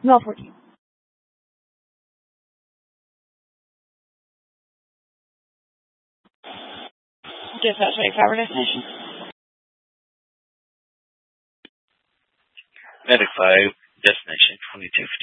Mel 14. Dispatch 85 destination. Medic 5, destination 2252.